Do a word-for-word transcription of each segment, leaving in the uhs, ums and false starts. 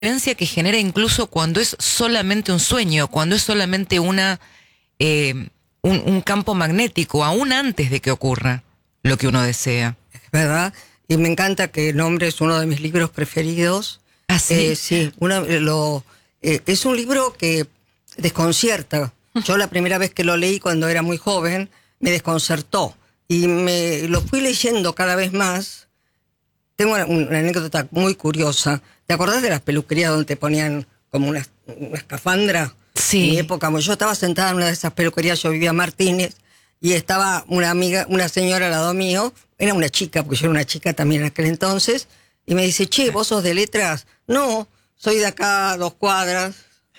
violencia que genera incluso cuando es solamente un sueño, cuando es solamente una eh, un, un campo magnético, aún antes de que ocurra lo que uno desea. ¿Verdad? Y me encanta que nombres uno de mis libros preferidos. ¿Ah, sí? Eh, sí, una, lo, eh, es un libro que desconcierta. Yo la primera vez que lo leí cuando era muy joven, me desconcertó. Y me lo fui leyendo cada vez más. Tengo una, una anécdota muy curiosa. ¿Te acordás de las peluquerías donde te ponían como una, una escafandra? Sí. En mi época, yo estaba sentada en una de esas peluquerías, yo vivía en Martínez, y estaba una amiga, una señora al lado mío, era una chica, porque yo era una chica también en aquel entonces, y me dice, che, ¿vos sos de letras? No, soy de acá, dos cuadras.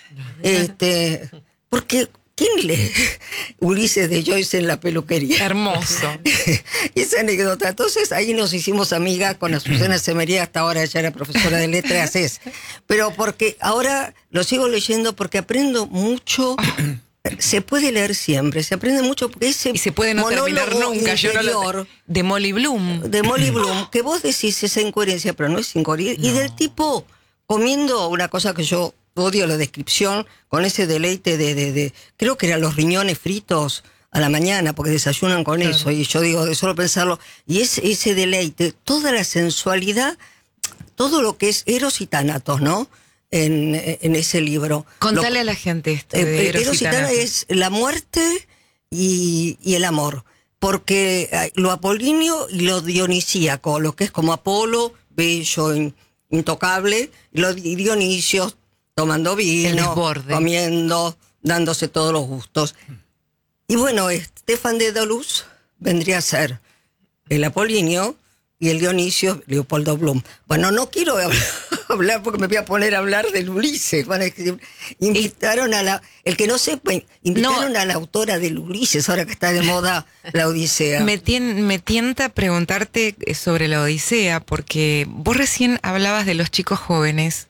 este, porque, ¿quién lee Ulises de Joyce en la peluquería? Hermoso. Esa anécdota. Entonces ahí nos hicimos amigas con Azucena Semería, hasta ahora ella era profesora de letras, es. Pero porque ahora lo sigo leyendo porque aprendo mucho. Se puede leer siempre, se aprende mucho porque ese y se puede no terminar nunca. Yo no lo, de Molly Bloom. De Molly Bloom, que vos decís esa incoherencia, pero no es incoherencia. No. Y del tipo comiendo una cosa que yo odio la descripción, con ese deleite de, de, de creo que eran los riñones fritos a la mañana, porque desayunan con claro. eso, y yo digo, de solo pensarlo, y es ese deleite, toda la sensualidad, todo lo que es Eros y Tánatos, ¿no? En, en ese libro. Contale lo, a la gente esto eh, de Eros, Eros y Tánatos es la muerte y, y el amor, porque lo apolíneo y lo dionisíaco, lo que es como Apolo, bello, in, intocable, y los Dionisios tomando vino, comiendo, dándose todos los gustos. Y bueno, Stefan Dedalus vendría a ser el apolíneo y el Dionisio, Leopoldo Bloom. Bueno, no quiero hablar porque me voy a poner a hablar del Ulises. Bueno, invitaron a la, el que no sepa, invitaron no, a la autora del Ulises, ahora que está de moda la Odisea. Me, tien, me tienta preguntarte sobre la Odisea, porque vos recién hablabas de los chicos jóvenes,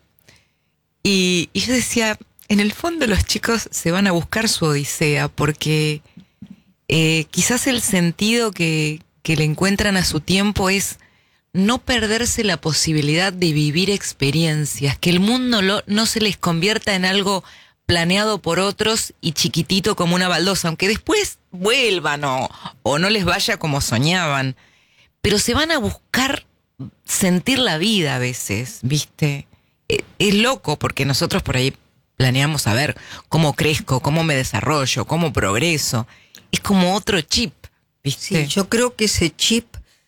y, y yo decía, en el fondo los chicos se van a buscar su Odisea, porque eh, quizás el sentido que, que le encuentran a su tiempo es no perderse la posibilidad de vivir experiencias, que el mundo lo, no se les convierta en algo planeado por otros y chiquitito como una baldosa, aunque después vuelvan o, o no les vaya como soñaban, pero se van a buscar sentir la vida a veces, ¿viste? Es, es loco porque nosotros por ahí planeamos a ver cómo crezco, cómo me desarrollo, cómo progreso. Es como otro chip, ¿viste? Sí, yo creo que ese chip,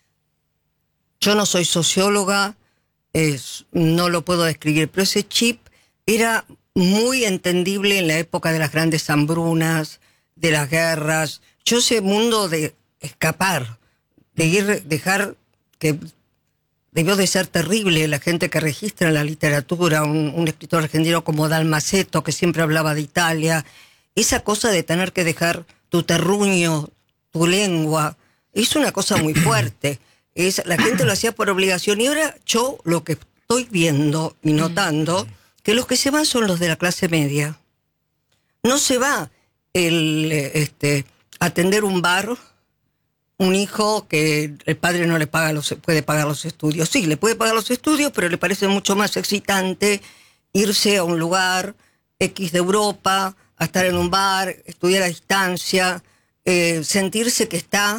yo no soy socióloga, es, no lo puedo describir, pero ese chip era muy entendible en la época de las grandes hambrunas, de las guerras. Yo ese mundo de escapar, de ir, dejar que debió de ser terrible la gente que registra la literatura, un, un escritor argentino como Dalmaceto, que siempre hablaba de Italia, esa cosa de tener que dejar tu terruño, tu lengua, es una cosa muy fuerte. Es, la gente lo hacía por obligación, y ahora yo lo que estoy viendo y notando, que los que se van son los de la clase media. No se va el este, atender un bar, un hijo que el padre no le paga los, puede pagar los estudios. Sí, le puede pagar los estudios, pero le parece mucho más excitante irse a un lugar X de Europa, a estar en un bar, estudiar a distancia, eh, sentirse que está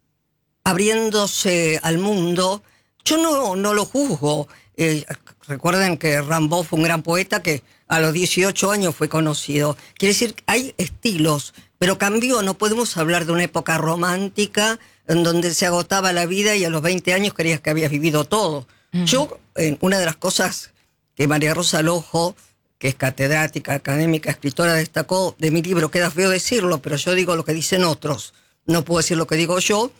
abriéndose al mundo. Yo no, no lo juzgo. Eh, recuerden que Rimbaud fue un gran poeta que a los dieciocho años fue conocido. Quiere decir, hay estilos, pero cambió. No podemos hablar de una época romántica en donde se agotaba la vida y a los veinte años creías que habías vivido todo. Uh-huh. Yo, eh, una de las cosas que María Rosa Lojo, que es catedrática, académica, escritora, destacó de mi libro, queda feo decirlo, pero yo digo lo que dicen otros, no puedo decir lo que digo yo,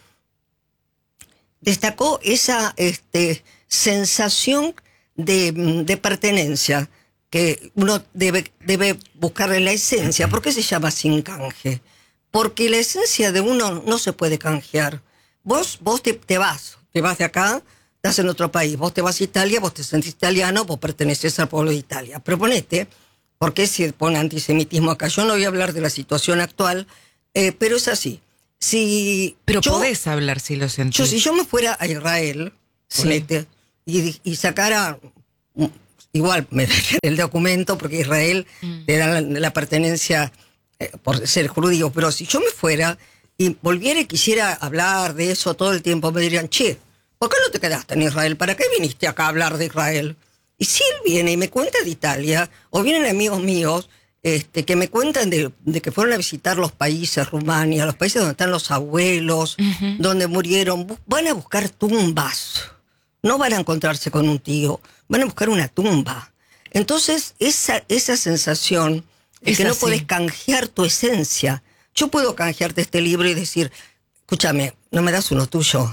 destacó esa este, sensación de, de pertenencia que uno debe, debe buscar en la esencia. ¿Por qué se llama sin canje? Porque la esencia de uno no se puede canjear. Vos, vos te, te vas, te vas de acá, estás en otro país, vos te vas a Italia, vos te sentís italiano, vos perteneces al pueblo de Italia. Pero ponete, ¿por qué se pone antisemitismo acá? Yo no voy a hablar de la situación actual, eh, pero es así. Si pero yo, podés hablar si lo sentís. Yo, si yo me fuera a Israel, sí, ponete, y, y sacara igual me darían el documento porque Israel mm. te da la, la pertenencia eh, por ser judío, pero si yo me fuera y volviera y quisiera hablar de eso todo el tiempo, me dirían, che, ¿por qué no te quedaste en Israel? ¿Para qué viniste acá a hablar de Israel? Y si él viene y me cuenta de Italia, o vienen amigos míos este, que me cuentan de, de que fueron a visitar los países, Rumania, los países donde están los abuelos, uh-huh. donde murieron, van a buscar tumbas. No van a encontrarse con un tío, van a buscar una tumba. Entonces, esa, esa sensación de es que así. No podés canjear tu esencia. Yo puedo canjearte este libro y decir, escúchame, ¿no me das uno tuyo?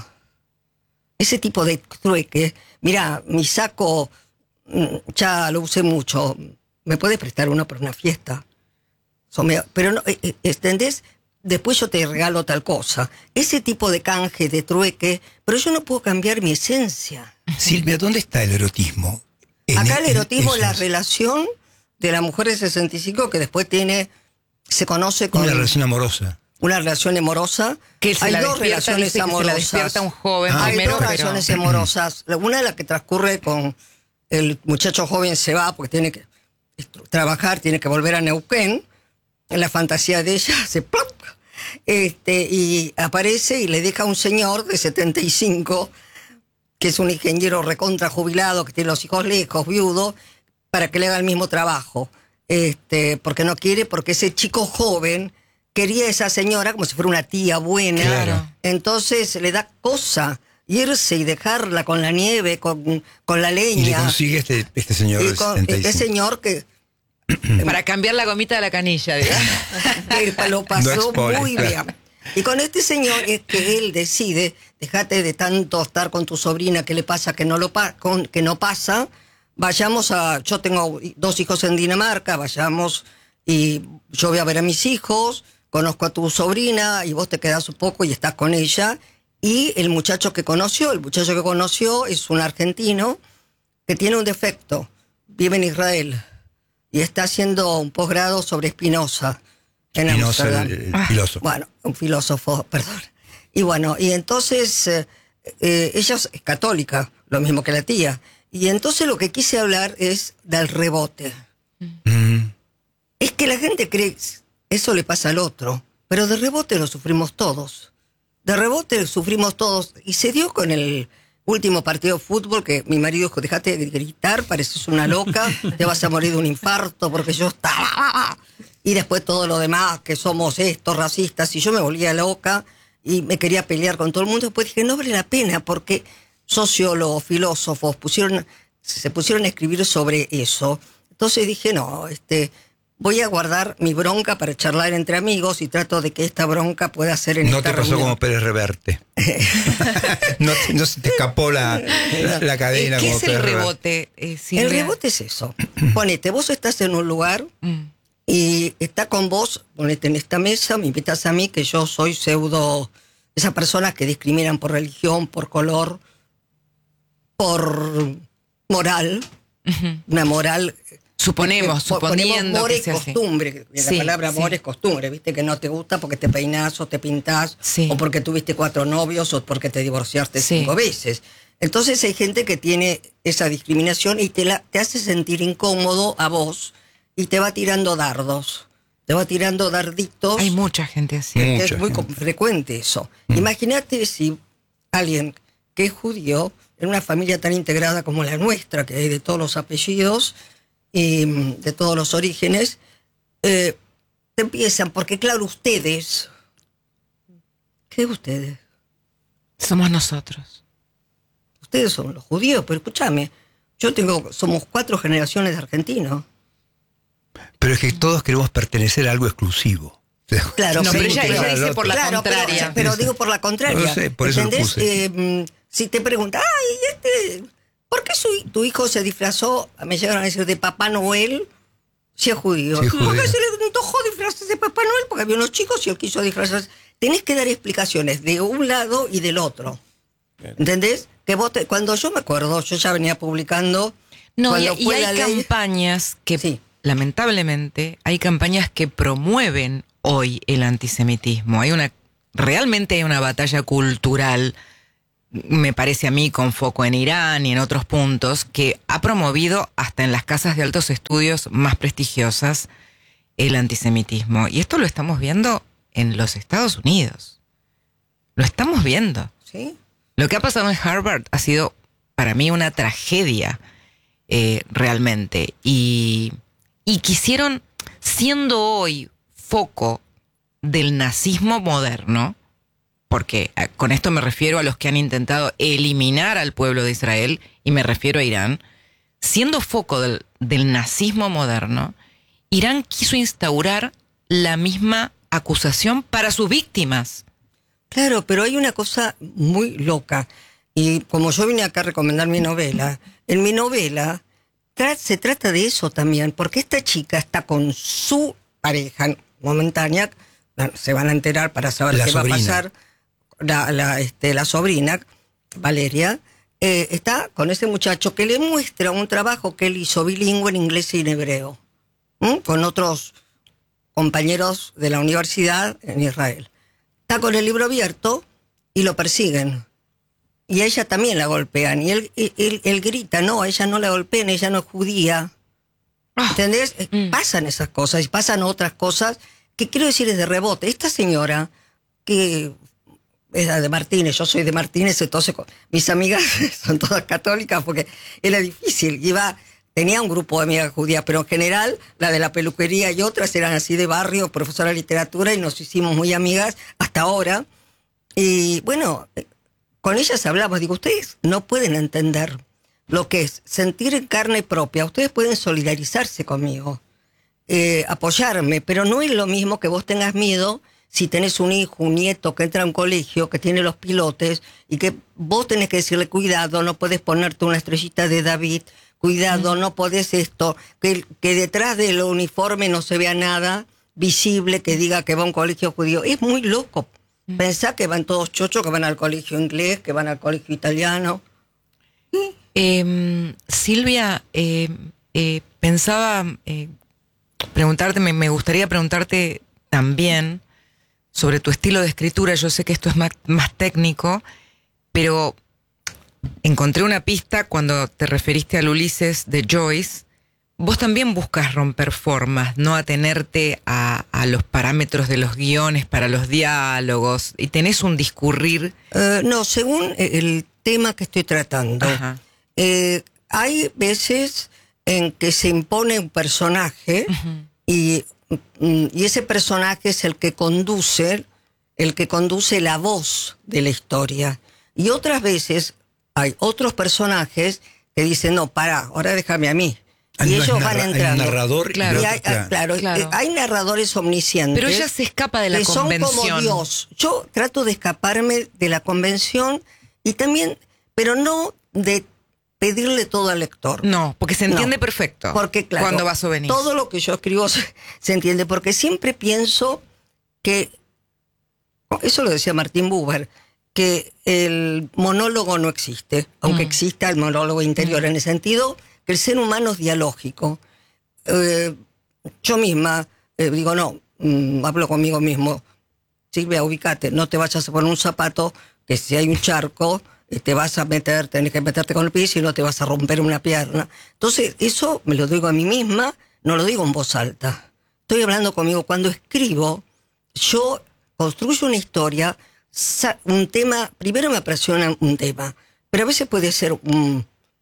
Ese tipo de trueque, mira, mi saco ya lo usé mucho, ¿me puedes prestar uno para una fiesta? Pero no, ¿entendés? Después yo te regalo tal cosa. Ese tipo de canje, de trueque, pero yo no puedo cambiar mi esencia. Silvia, ¿dónde está el erotismo? En Acá el erotismo es la relación de la mujer de sesenta y cinco que después tiene, se conoce con... Una relación amorosa. Una relación amorosa. Que Hay dos relaciones amorosas. Se la despierta un joven ah, primero, Hay dos pero... relaciones amorosas. Una es la que transcurre con el muchacho joven se va porque tiene que trabajar, tiene que volver a Neuquén. En la fantasía de ella se ¡plop! Este, y aparece y le deja a un señor de setenta y cinco, que es un ingeniero recontra jubilado, que tiene los hijos lejos, viudo, para que le haga el mismo trabajo. Este, porque no quiere, porque ese chico joven quería a esa señora como si fuera una tía buena. Claro. Entonces le da cosa irse y dejarla con la nieve, con, con la leña. Y le consigue este, este señor de con, setenta y cinco. Este señor que... Para cambiar la gomita de la canilla, digamos. Que lo pasó no expone, muy claro. bien. Y con este señor es que él decide, déjate de tanto estar con tu sobrina, ¿qué le pasa que no, lo pa con, que no pasa? Vayamos a... Yo tengo dos hijos en Dinamarca, vayamos y yo voy a ver a mis hijos, conozco a tu sobrina y vos te quedás un poco y estás con ella. Y el muchacho que conoció, el muchacho que conoció es un argentino que tiene un defecto, vive en Israel y está haciendo un posgrado sobre Spinoza en Spinoza, Amsterdam. el, el filósofo. Bueno, un filósofo, perdón. Y bueno, y entonces eh, eh, ella es católica, lo mismo que la tía. Y entonces lo que quise hablar es del rebote. Mm. Es que la gente cree, eso le pasa al otro, pero de rebote lo sufrimos todos. De rebote sufrimos todos. Y se dio con el último partido de fútbol que mi marido dijo, dejate de gritar, pareces una loca, te vas a morir de un infarto porque yo estaba... Y después todo lo demás, que somos estos racistas, y yo me volvía loca y me quería pelear con todo el mundo. Después dije, no vale la pena, porque sociólogos, filósofos pusieron, se pusieron a escribir sobre eso. Entonces dije, no, este... voy a guardar mi bronca para charlar entre amigos y trato de que esta bronca pueda ser en no esta te pasó reunión. como Pérez Reverte. no, no se te escapó la, la, la cadena. ¿Qué como es Pérez el Reverte. rebote? Eh, Silvia? El rebote es eso. Ponete, vos estás en un lugar Mm. y está con vos, ponete en esta mesa, me invitas a mí, que yo soy pseudo... Esas personas que discriminan por religión, por color, por moral. Uh-huh. Una moral... Suponemos, que, suponiendo amor que es sea así. costumbre. La Sí, palabra amor sí. es costumbre, ¿viste? Que no te gusta porque te peinás o te pintás, Sí. o porque tuviste cuatro novios o porque te divorciaste Sí. cinco veces. Entonces hay gente que tiene esa discriminación y te, la, te hace sentir incómodo a vos y te va tirando dardos. Te va tirando darditos. Hay mucha gente así. Mucha Es muy gente. frecuente eso. Mm. Imagínate si alguien que es judío, en una familia tan integrada como la nuestra, que hay de todos los apellidos y de todos los orígenes, eh, te empiezan, porque claro, ustedes, ¿qué ustedes? Somos nosotros. Ustedes son los judíos, pero escúchame, yo tengo, somos cuatro generaciones de argentinos. Pero es que todos queremos pertenecer a algo exclusivo. Claro, No, pero ella, pero- ella dice por la Claro, pero- contraria. Pero, digo por la contraria. No sé, por eso lo ¿Entendés? puse. Eh, si te preguntan, ay, este, ¿por qué su, tu hijo se disfrazó, me llegaron a decir, de Papá Noel, si es judío? Si es ¿Por qué judío. se le antojó disfrazarse de Papá Noel? Porque había unos chicos y él quiso disfrazarse. Tenés que dar explicaciones de un lado y del otro. ¿Entendés? Que vos te- cuando yo me acuerdo, yo ya venía publicando... No, y, cuando y fue hay la ley- campañas que, Sí. lamentablemente, hay campañas que promueven hoy el antisemitismo. Hay una, realmente hay una batalla cultural me parece a mí, con foco en Irán y en otros puntos, que ha promovido hasta en las casas de altos estudios más prestigiosas el antisemitismo. Y esto lo estamos viendo en los Estados Unidos. Lo estamos viendo. ¿Sí? Lo que ha pasado en Harvard ha sido para mí una tragedia, eh, realmente. Y, y quisieron, siendo hoy foco del nazismo moderno, porque con esto me refiero a los que han intentado eliminar al pueblo de Israel, y me refiero a Irán, siendo foco del, del nazismo moderno, Irán quiso instaurar la misma acusación para sus víctimas. Claro, pero hay una cosa muy loca, y como yo vine acá a recomendar mi novela, en mi novela tra- se trata de eso también, porque esta chica está con su pareja momentánea, se van a enterar para saber La qué sobrina. va a pasar. La, la, este, la sobrina, Valeria, eh, está con ese muchacho que le muestra un trabajo que él hizo bilingüe en inglés y en hebreo, ¿m? Con otros compañeros de la universidad en Israel. Está con el libro abierto y lo persiguen. Y a ella también la golpean. Y él, él, él, él grita, no, a ella no la golpean, ella no es judía. ¿Entendés? Mm. Pasan esas cosas y pasan otras cosas que quiero decir es de rebote. Esta señora que... es de Martínez, yo soy de Martínez, entonces mis amigas son todas católicas porque era difícil. Iba, tenía un grupo de amigas judías, pero en general la de la peluquería y otras eran así de barrio, profesora de literatura, y nos hicimos muy amigas hasta ahora. Y bueno, con ellas hablamos, digo, ustedes no pueden entender lo que es sentir en carne propia, ustedes pueden solidarizarse conmigo, eh, apoyarme, pero no es lo mismo que vos tengas miedo si tenés un hijo, un nieto que entra a un colegio, que tiene los pilotes, y que vos tenés que decirle, cuidado, no podés ponerte una estrellita de David, cuidado, mm. no podés esto, que, que detrás del uniforme no se vea nada visible que diga que va a un colegio judío. Es muy loco. Mm. Pensá que van todos chochos, que van al colegio inglés, que van al colegio italiano. ¿Sí? Eh, Silvia, eh, eh, pensaba eh, preguntarte, me, me gustaría preguntarte también sobre tu estilo de escritura. Yo sé que esto es más, más técnico, pero encontré una pista cuando te referiste al Ulises de Joyce. Vos también buscas romper formas, no atenerte a, a los parámetros de los guiones para los diálogos, y tenés un discurrir. Uh, no, según el tema que estoy tratando. Eh, hay veces en que se impone un personaje uh-huh. y... y ese personaje es el que conduce, el que conduce la voz de la historia. Y otras veces hay otros personajes que dicen, no, pará, ahora déjame a mí. Y no ellos narra- van entrando. Hay narrador, claro, y hay, claro. claro, claro. hay narradores omniscientes. Pero ella se escapa de la que convención. Son como Dios. Yo trato de escaparme de la convención y también, pero no de pedirle todo al lector. No, porque se entiende no, perfecto. Porque claro, cuando vas o venís. todo lo que yo escribo se, se entiende, porque siempre pienso que, eso lo decía Martin Buber, que el monólogo no existe, aunque mm. exista el monólogo interior, mm. en el sentido que el ser humano es dialógico. Eh, yo misma eh, digo, no, mm, hablo conmigo mismo, Silvia, ubícate, no te vayas a poner un zapato, que si hay un charco, te vas a meter, tenés que meterte con el pie, si no te vas a romper una pierna. Entonces, eso me lo digo a mí misma, no lo digo en voz alta. Estoy hablando conmigo. Cuando escribo, yo construyo una historia, un tema, primero me apasiona un tema, pero a veces puede ser un,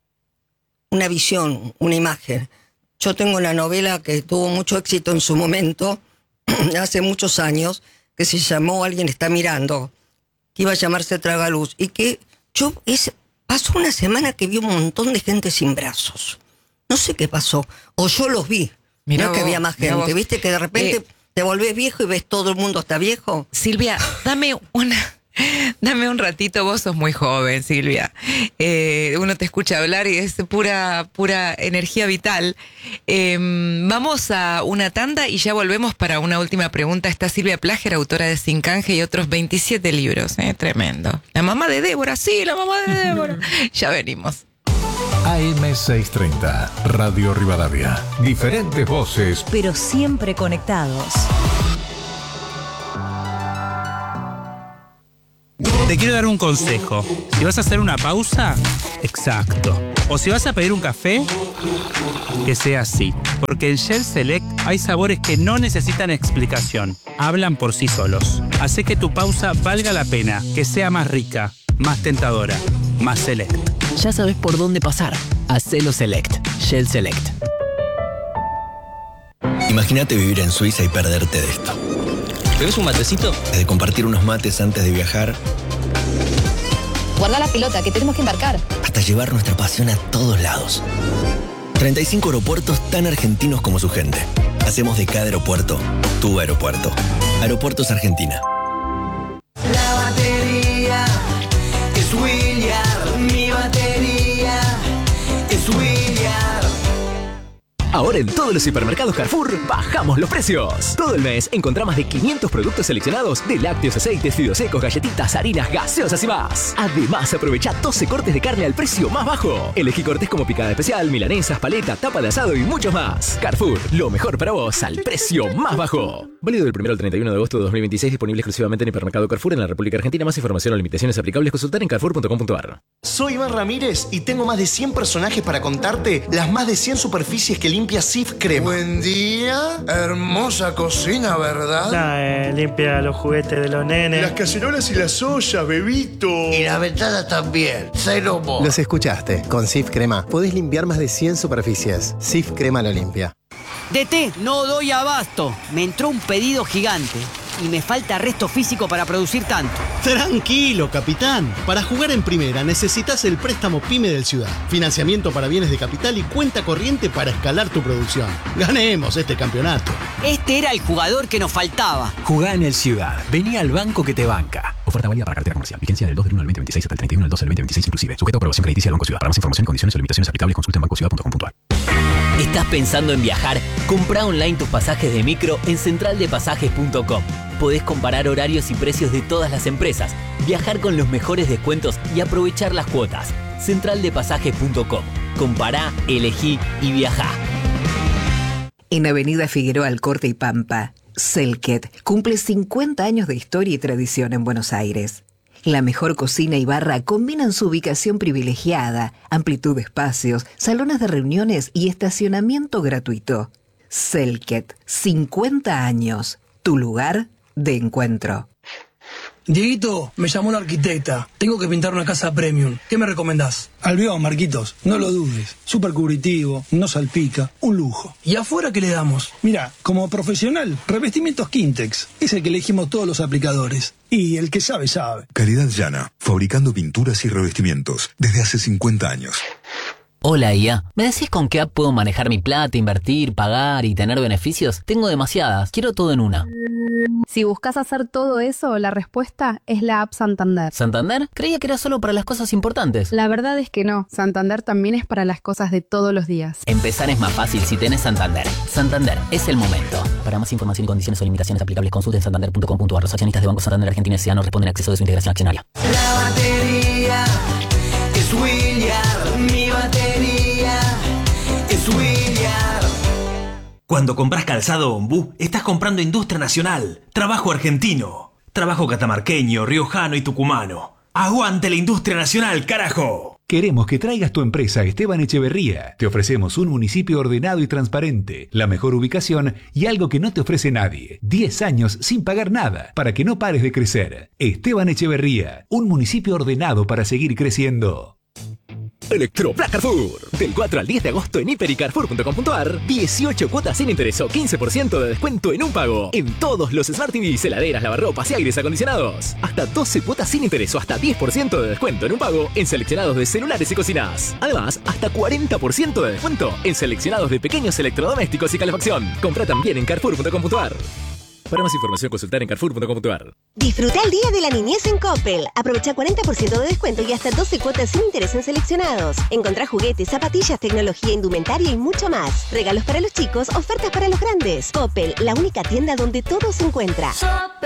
una visión, una imagen. Yo tengo una novela que tuvo mucho éxito en su momento, hace muchos años, que se llamó Alguien está mirando, que iba a llamarse Tragaluz, y que yo, es, pasó una semana que vi un montón de gente sin brazos. No sé qué pasó. O yo los vi. Mirá no vos, que había más gente. ¿Viste que de repente eh, te volvés viejo y ves todo el mundo está viejo? Silvia, dame una... Dame un ratito, vos sos muy joven, Silvia. Eh, uno te escucha hablar y es pura, pura energía vital. Eh, vamos a una tanda y ya volvemos para una última pregunta. Está Silvia Plager, autora de Sin Canje y otros veintisiete libros. Eh, tremendo. La mamá de Débora, sí, la mamá de Débora. Ya venimos. A M seiscientos treinta, Radio Rivadavia. Diferentes voces, pero siempre conectados. Yeah. Te quiero dar un consejo. Si vas a hacer una pausa, exacto. O si vas a pedir un café, que sea así. Porque en Shell Select hay sabores que no necesitan explicación. Hablan por sí solos. Hace que tu pausa valga la pena, que sea más rica, más tentadora, más select. Ya sabes por dónde pasar. Hacelo Select. Shell Select. Imagínate vivir en Suiza y perderte de esto. ¿Bebes un matecito? De compartir unos mates antes de viajar. Guarda la pelota, que tenemos que embarcar. Hasta llevar nuestra pasión a todos lados. treinta y cinco aeropuertos tan argentinos como su gente. Hacemos de cada aeropuerto tu aeropuerto. Aeropuertos Argentina. La batería es William. Mi batería es William. Ahora en todos los hipermercados Carrefour bajamos los precios. Todo el mes encontrá más de quinientos productos seleccionados de lácteos, aceites, fideos secos, galletitas, harinas, gaseosas y más. Además, aprovecha doce cortes de carne al precio más bajo. Elegí cortes como picada especial, milanesas, paleta, tapa de asado y muchos más. Carrefour, lo mejor para vos al precio más bajo. Válido del primero al treinta y uno de agosto de dos mil veintiséis, disponible exclusivamente en hipermercado Carrefour en la República Argentina. Más información o limitaciones aplicables consultar en carrefour punto com punto ar. Soy Iván Ramírez y tengo más de cien personajes para contarte las más de cien superficies que limpia Cif Crema. Buen día, hermosa cocina, ¿verdad? Nah, eh, limpia los juguetes de los nenes. Las cacerolas y las ollas, bebito. Y las ventanas también, cero mo. Los escuchaste, con Cif Crema podés limpiar más de cien superficies. Cif Crema lo limpia. D T, no doy abasto. Me entró un pedido gigante y me falta resto físico para producir tanto. Tranquilo, capitán. Para jugar en primera necesitas el préstamo PYME del Ciudad. Financiamiento para bienes de capital y cuenta corriente para escalar tu producción. Ganemos este campeonato. Este era el jugador que nos faltaba. Jugá en el Ciudad. Vení al banco que te banca. Oferta válida para cartera comercial. Vigencia del dos del uno al veinte veintiséis hasta el treinta y uno del dos del veinte veintiséis inclusive. Sujeto a aprobación crediticia del Banco Ciudad. Para más información y condiciones o limitaciones aplicables consulta en banco ciudad punto com punto ar. ¿Estás pensando en viajar? Comprá online tus pasajes de micro en central de pasajes punto com. Podés comparar horarios y precios de todas las empresas, viajar con los mejores descuentos y aprovechar las cuotas. central de pasajes punto com. Compará, elegí y viajá. En Avenida Figueroa Alcorte y Pampa, Selket cumple cincuenta años de historia y tradición en Buenos Aires. La mejor cocina y barra combinan su ubicación privilegiada, amplitud de espacios, salones de reuniones y estacionamiento gratuito. Selket, cincuenta años, tu lugar de encuentro. Dieguito, me llamó la arquitecta. Tengo que pintar una casa premium. ¿Qué me recomendás? Albión, Marquitos. No lo dudes. Súper cubritivo, no salpica. Un lujo. ¿Y afuera qué le damos? Mira, como profesional, revestimientos Quintex. Es el que elegimos todos los aplicadores. Y el que sabe, sabe. Calidad Llana. Fabricando pinturas y revestimientos. Desde hace cincuenta años. Hola I A, ¿me decís con qué app puedo manejar mi plata, invertir, pagar y tener beneficios? Tengo demasiadas, quiero todo en una. Si buscas hacer todo eso, la respuesta es la app Santander. ¿Santander? Creía que era solo para las cosas importantes. La verdad es que no, Santander también es para las cosas de todos los días. Empezar es más fácil si tenés Santander. Santander, es el momento. Para más información y condiciones o limitaciones aplicables, consulten santander punto com punto ar. Los accionistas de Banco Santander Argentina S A no responden a acceso de su integración accionaria. La batería es William. Mi batería es William. Cuando compras calzado Ombú, estás comprando industria nacional, trabajo argentino, trabajo catamarqueño, riojano y tucumano. ¡Aguante la industria nacional, carajo! Queremos que traigas tu empresa a Esteban Echeverría. Te ofrecemos un municipio ordenado y transparente, la mejor ubicación y algo que no te ofrece nadie. diez años sin pagar nada, para que no pares de crecer. Esteban Echeverría, un municipio ordenado para seguir creciendo. Electroplan Carrefour. Del cuatro al diez de agosto en hiper y carrefour punto com punto ar. dieciocho cuotas sin interés o quince por ciento de descuento en un pago. En todos los Smart T Vs, heladeras, lavarropas y aires acondicionados. Hasta doce cuotas sin interés o hasta diez por ciento de descuento en un pago en seleccionados de celulares y cocinas. Además, hasta cuarenta por ciento de descuento en seleccionados de pequeños electrodomésticos y calefacción. Compra también en carrefour punto com punto ar. Para más información consultar en carrefour punto com punto ar. Disfruta el Día de la Niñez en Coppel. Aprovecha cuarenta por ciento de descuento y hasta doce cuotas sin interés en seleccionados. Encontrá juguetes, zapatillas, tecnología, indumentaria y mucho más. Regalos para los chicos, ofertas para los grandes. Coppel, la única tienda donde todo se encuentra.